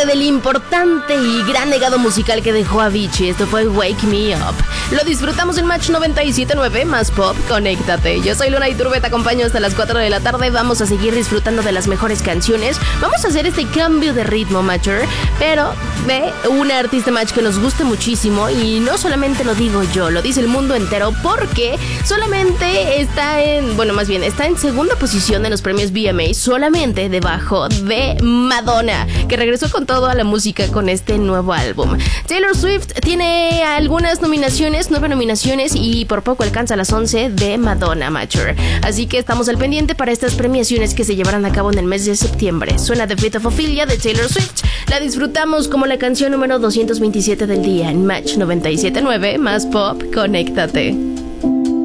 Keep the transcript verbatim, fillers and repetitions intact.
parte del importante y gran legado musical que dejó Avicii. Esto fue Wake Me Up. Lo disfrutamos en Match noventa y siete punto nueve, más pop, conéctate. Yo soy Luna Iturbe, te acompaño hasta las cuatro de la tarde. Vamos a seguir disfrutando de las mejores canciones. Vamos a hacer este cambio de ritmo, Matcher, pero de una artista Match que nos gusta muchísimo. Y no solamente lo digo yo, lo dice el mundo entero, porque solamente está en, bueno, más bien, está en segunda posición en los premios V M A, solamente debajo de Madonna, que regresó con todo a la música con este nuevo álbum. Taylor Swift tiene algunas nominaciones, nueve nominaciones, y por poco alcanza las once de Madonna, Matcher. Así que estamos al pendiente para estas premiaciones que se llevarán a cabo en el mes de septiembre. Suena The Fate of Ophelia de Taylor Swift. La disfrutamos como la canción número doscientos veintisiete del día en Match noventa y siete punto nueve, más pop, conéctate.